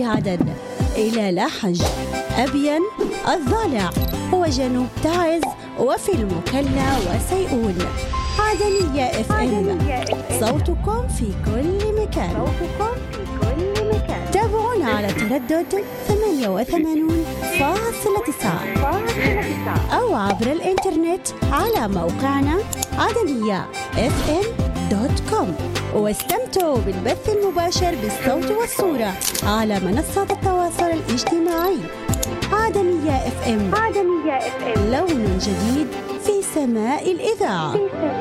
بعدن إلى لاحج، أبين، الضالع وجنوب تعز وفي المكلا وسيئون. عدنية اف ام، صوتكم في كل مكان. تابعونا على تردد 88.9 أو عبر الإنترنت على موقعنا عدنية.fm.com، واستمتعوا بالبث المباشر بالصوت والصورة على منصات التواصل الاجتماعي. عدنية اف ام، لون جديد في سماء الإذاعة.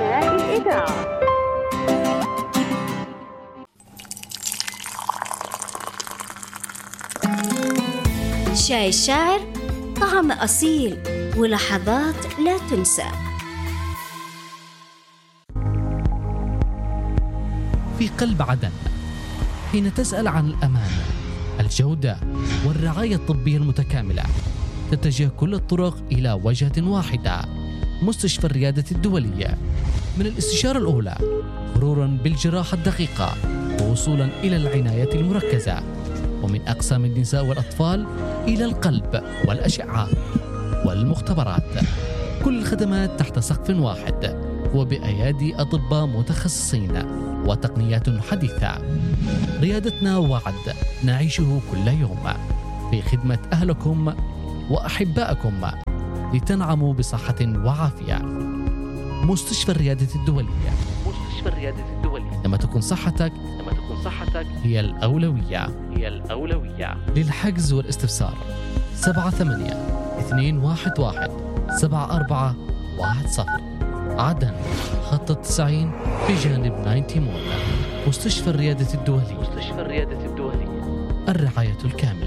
شاي الشاعر، طعم أصيل ولحظات لا تنسى. في قلب عدن، حين تسأل عن الأمان، الجودة والرعاية الطبية المتكاملة، تتجه كل الطرق إلى وجهة واحدة: مستشفى الريادة الدولية. من الاستشارة الأولى مرورا بالجراحة الدقيقة ووصولا إلى العناية المركزة، ومن أقسام النساء والأطفال إلى القلب والأشعة والمختبرات، كل الخدمات تحت سقف واحد وبأيادي أطباء متخصصين وتقنيات حديثة. ريادتنا وعد نعيشه كل يوم في خدمة أهلكم وأحبائكم لتنعموا بصحة وعافية. مستشفى الريادة الدولية. لما تكون صحتك هي الأولوية. للحجز والاستفسار 78-211-7410. عدن، خط 90 في جانب 90 مول. مستشفى الريادة الدولية. الرعاية الكاملة.